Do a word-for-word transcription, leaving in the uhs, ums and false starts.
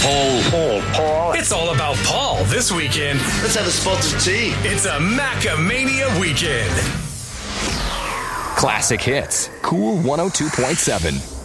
Paul. Paul. Paul. It's all about Paul this weekend. Let's have a spot of tea. It's a Macamania weekend. Classic Hits. Cool one oh two point seven.